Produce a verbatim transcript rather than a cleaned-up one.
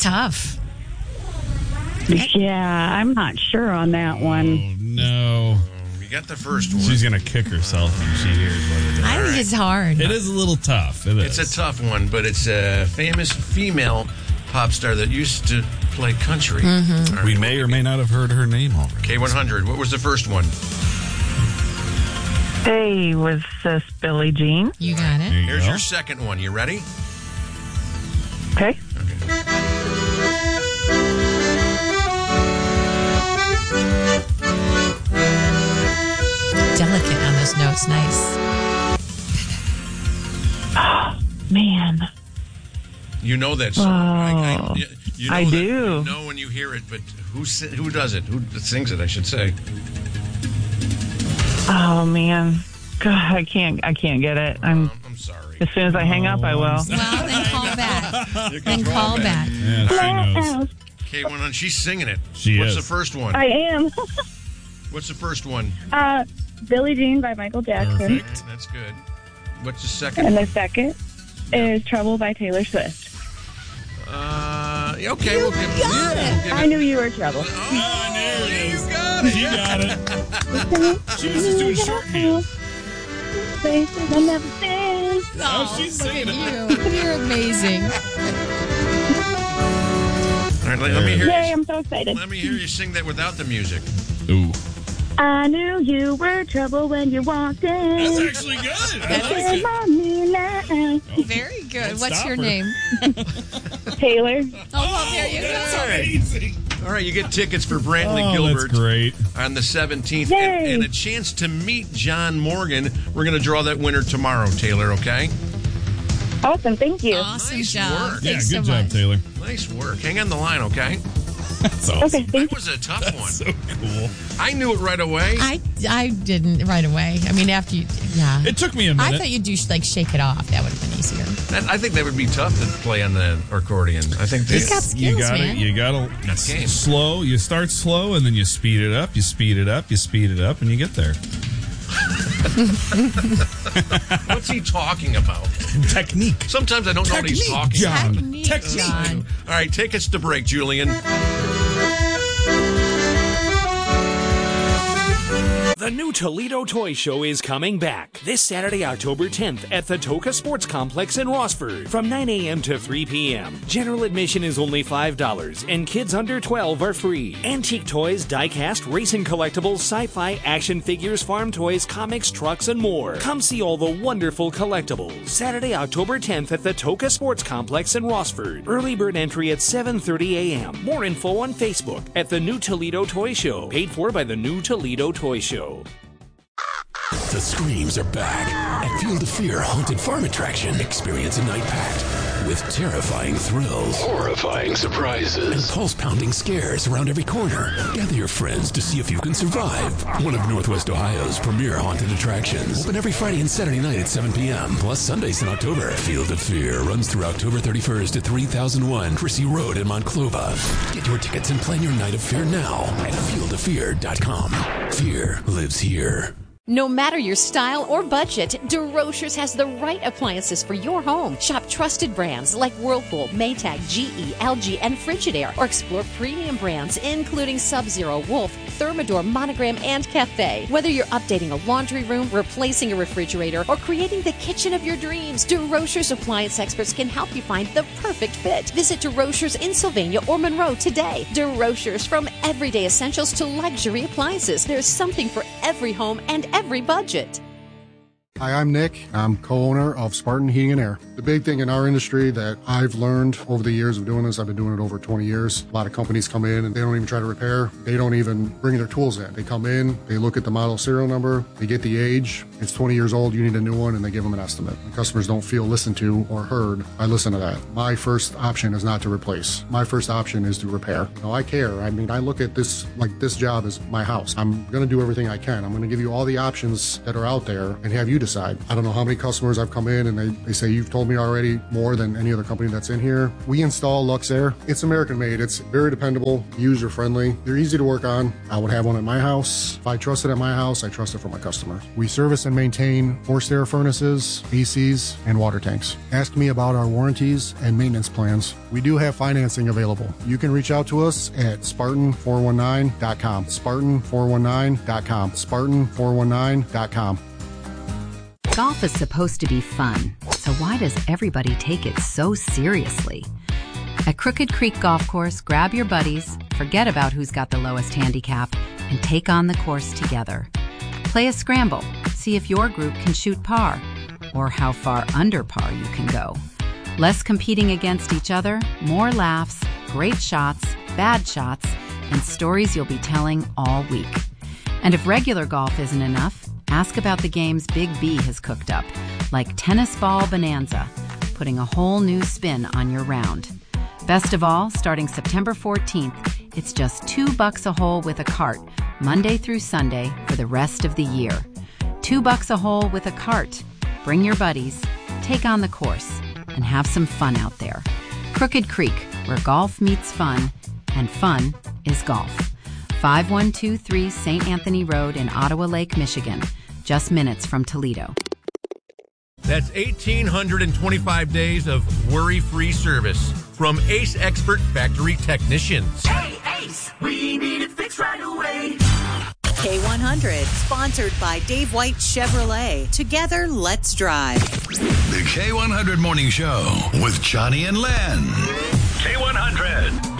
tough. Yeah, I'm not sure on that Oh, one. no. You got the first one. She's going to kick herself when she hears what it is. I think it's hard. It is a little tough. It is. It's a tough one, but it's a famous female pop star that used to play country. Mm-hmm. All We right. may or may not have heard her name already. K one hundred. What was the first one? Hey, was this Billie Jean? You got it. There you Here's go. your second one. You ready? Okay. Delicate on those notes. Nice. Man. You know that song. I, I, you you know I that, do. You know when you hear it, but who si- who does it? Who sings it, I should say. Oh man. God, I can't. I can't get it. I'm. Um, I'm sorry. As soon as I hang up, I will. Well, then call back. You can Then try call that. back. Yeah, she knows. K one hundred. She's singing it. She What's is. the first one? I am. What's the first one? Uh, Billie Jean by Michael Jackson. Perfect. That's good. What's the second And one? the second is Trouble by Taylor Swift. Uh, okay, we'll give, got yeah, we'll give I knew you were trouble. Oh, there it you is. got it. She got it. She was just doing shorthand. Places I've never been. Oh, she's Look singing at it. you. You're amazing. All right, let, let me hear Yay, you. I'm so excited. Let me hear you sing that without the music. Ooh. I knew you were trouble when you walked That's in. actually good. I That like is it. Come on, me now. Very good. Don't What's stop your her. name? Taylor. Oh, well, there you That's go. amazing. All right, you get tickets for Brantley Oh, Gilbert that's great. on the seventeenth Yay. and, and a chance to meet John Morgan. We're going to draw that winner tomorrow, Taylor, okay? Awesome, thank you. Awesome Job. job. work. Yeah, Thanks good so job, much. Taylor. Nice work. Hang on the line, okay? That's awesome. Okay, thank That was a tough one. So cool. I knew it right away. I, I didn't right away. I mean, after you, yeah. It took me a minute. I thought you'd do like shake it off. That would have been easier. That, I think that would be tough to play on the accordion. I think He's they, got skills, you gotta, man. you gotta Got game. slow. You start slow, and then you speed it up. You speed it up. You speed it up, and you get there. What's he talking about? Technique. Sometimes I don't know what he's Technique, talking John. about. Technique, Technique. John. All right, take us to break, Julian. The new Toledo Toy Show is coming back this Saturday, October tenth at the Toka Sports Complex in Rossford from nine a.m. to three p.m. General admission is only five dollars and kids under twelve are free. Antique toys, die-cast, racing collectibles, sci-fi, action figures, farm toys, comics, trucks, and more. Come see all the wonderful collectibles. Saturday, October tenth at the Toka Sports Complex in Rossford. Early bird entry at seven thirty a.m. More info on Facebook at the New Toledo Toy Show. Paid for by the New Toledo Toy Show. The screams are back at Field of Fear Haunted Farm Attraction. Experience a night packed with terrifying thrills, horrifying surprises, and pulse-pounding scares around every corner. Gather your friends to see if you can survive. One of Northwest Ohio's premier haunted attractions. Open every Friday and Saturday night at seven p.m. Plus Sundays in October. Field of Fear runs through October thirty-first at three thousand one Chrissy Road in Monclova. Get your tickets and plan your night of fear now at field of fear dot com. Fear lives here. No matter your style or budget, DeRochers has the right appliances for your home. Shop trusted brands like Whirlpool, Maytag, G E, L G, and Frigidaire, or explore premium brands including Sub-Zero, Wolf, Thermador, Monogram, and Cafe. Whether you're updating a laundry room, replacing a refrigerator, or creating the kitchen of your dreams, DeRochers appliance experts can help you find the perfect fit. Visit DeRochers in Sylvania or Monroe today. DeRochers, from everyday essentials to luxury appliances. There's something for every home and every budget. Hi, I'm Nick. I'm co-owner of Spartan Heating and Air. The big thing in our industry that I've learned over the years of doing this, I've been doing it over twenty years. A lot of companies come in and they don't even try to repair. They don't even bring their tools in. They come in, they look at the model serial number, they get the age. It's twenty years old, you need a new one, and they give them an estimate. The customers don't feel listened to or heard. I listen to that. My first option is not to replace. My first option is to repair. No, I care. I mean, I look at this like this job is my house. I'm going to do everything I can. I'm going to give you all the options that are out there and have you decide. I don't know how many customers I've come in and they, they say, you've told me already more than any other company that's in here. We install Luxair. It's American made. It's very dependable, user friendly. They're easy to work on. I would have one at my house. If I trust it at my house, I trust it for my customers. We service and and maintain forced air furnaces, A Cs, and water tanks. Ask me about our warranties and maintenance plans. We do have financing available. You can reach out to us at Spartan four one nine dot com. Spartan four one nine dot com. Spartan four one nine dot com. Golf is supposed to be fun, so why does everybody take it so seriously? At Crooked Creek Golf Course, grab your buddies, forget about who's got the lowest handicap, and take on the course together. Play a scramble, see if your group can shoot par, or how far under par you can go. Less competing against each other, more laughs, great shots, bad shots, and stories you'll be telling all week. And if regular golf isn't enough, ask about the games Big B has cooked up, like Tennis Ball Bonanza, putting a whole new spin on your round. Best of all, starting September fourteenth, it's just two bucks a hole with a cart, Monday through Sunday for the rest of the year. Two bucks a hole with a cart. Bring your buddies, take on the course, and have some fun out there. Crooked Creek, where golf meets fun, and fun is golf. five one two three Saint Anthony Road in Ottawa Lake, Michigan, just minutes from Toledo. That's one thousand eight hundred twenty-five days of worry-free service from Ace Expert Factory Technicians. Hey, Ace, we need it fixed right away. K one hundred, sponsored by Dave White Chevrolet. Together, let's drive. The K one hundred Morning Show with Johnny and Len. K one hundred.